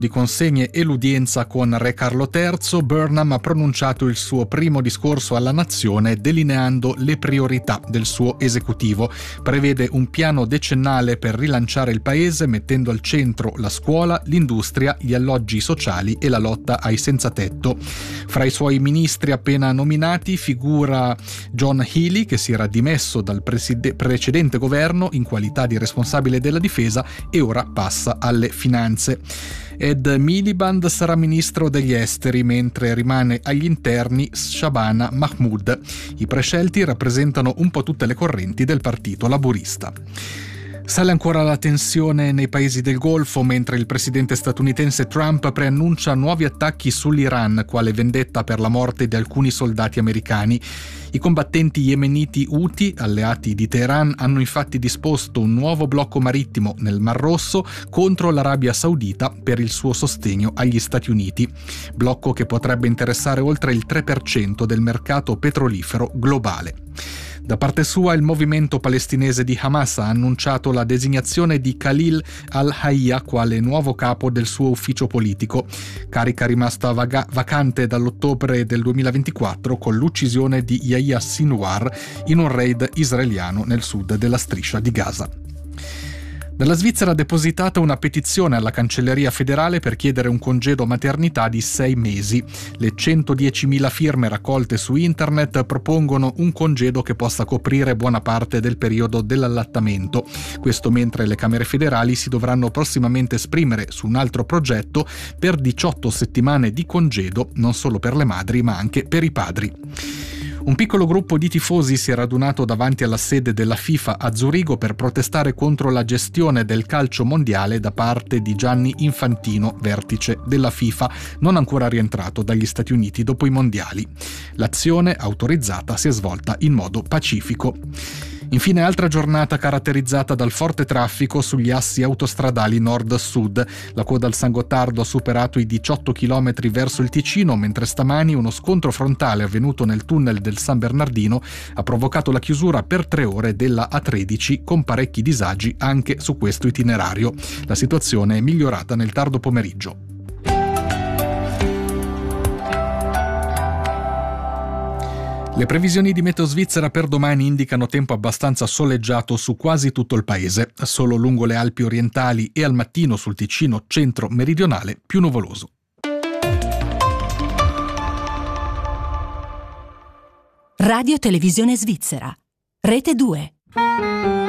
di consegne e l'udienza con Re Carlo III, Burnham ha pronunciato il suo primo discorso alla nazione delineando le priorità del suo esecutivo. Prevede un piano decennale per rilanciare il paese mettendo al centro la scuola, l'industria, gli alloggi sociali e la lotta ai senza tetto. Fra i suoi ministri appena nominati figura John Healey, che si era dimesso dal precedente governo in qualità di responsabile della difesa e ora passa alle finanze. Ed Miliband sarà ministro degli esteri, mentre rimane agli interni Shabana Mahmood. I prescelti rappresentano un po' tutte le correnti del partito laburista. Sale ancora la tensione nei paesi del Golfo mentre il presidente statunitense Trump preannuncia nuovi attacchi sull'Iran quale vendetta per la morte di alcuni soldati americani. I combattenti yemeniti Houthi, alleati di Teheran, hanno infatti disposto un nuovo blocco marittimo nel Mar Rosso contro l'Arabia Saudita per il suo sostegno agli Stati Uniti, blocco che potrebbe interessare oltre il 3% del mercato petrolifero globale. Da parte sua, il movimento palestinese di Hamas ha annunciato la designazione di Khalil al-Hayya quale nuovo capo del suo ufficio politico, carica rimasta vacante dall'ottobre del 2024 con l'uccisione di Yahya Sinwar in un raid israeliano nel sud della striscia di Gaza. Dalla Svizzera ha depositata una petizione alla Cancelleria federale per chiedere un congedo maternità di 6 mesi. Le 110.000 firme raccolte su internet propongono un congedo che possa coprire buona parte del periodo dell'allattamento. Questo mentre le Camere federali si dovranno prossimamente esprimere su un altro progetto per 18 settimane di congedo, non solo per le madri ma anche per i padri. Un piccolo gruppo di tifosi si è radunato davanti alla sede della FIFA a Zurigo per protestare contro la gestione del calcio mondiale da parte di Gianni Infantino, vertice della FIFA, non ancora rientrato dagli Stati Uniti dopo i mondiali. L'azione, autorizzata, si è svolta in modo pacifico. Infine, altra giornata caratterizzata dal forte traffico sugli assi autostradali nord-sud. La coda al San Gottardo ha superato i 18 km verso il Ticino, mentre stamani uno scontro frontale avvenuto nel tunnel del San Bernardino ha provocato la chiusura per 3 ore della A13 con parecchi disagi anche su questo itinerario. La situazione è migliorata nel tardo pomeriggio. Le previsioni di Meteo Svizzera per domani indicano tempo abbastanza soleggiato su quasi tutto il paese, solo lungo le Alpi orientali e al mattino sul Ticino centro-meridionale più nuvoloso. Radio Televisione Svizzera, Rete 2.